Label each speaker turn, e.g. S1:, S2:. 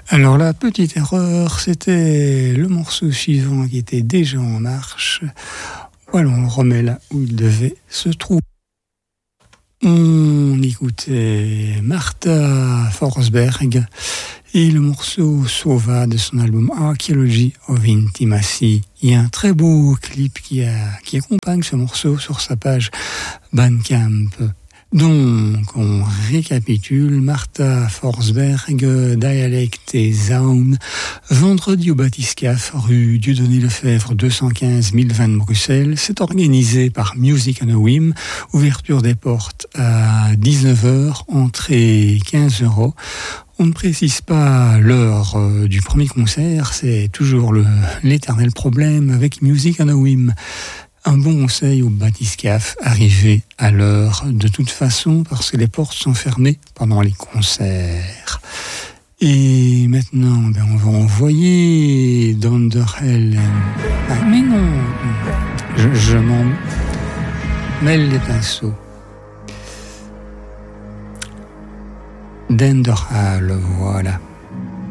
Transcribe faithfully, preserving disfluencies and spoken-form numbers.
S1: Alors la petite erreur, c'était le morceau suivant qui était déjà en marche. Voilà, on le remet là où il devait se trouver. On écoutait Martha Forsberg et le morceau Sova de son album Archaeology of Intimacy. Il y a un très beau clip qui, a, qui accompagne ce morceau sur sa page Bandcamp. Donc, on récapitule. Martha Forsberg, Dialect et Zaun, vendredi au Bathyscaphe, rue Dieudonné-Lefebvre, deux cent quinze mille vingt de Bruxelles. C'est organisé par Music on a Whim. Ouverture des portes à dix-neuf heures, entrée quinze euros. On ne précise pas l'heure euh, du premier concert, c'est toujours le, l'éternel problème avec Music on a Whim. Un bon conseil au Bathyscaphe, arrivez à l'heure de toute façon parce que les portes sont fermées pendant les concerts. Et maintenant, ben, on va envoyer Donderhell. Ah, mais non, je, je m'en mêle les pinceaux. Donderhell, voilà.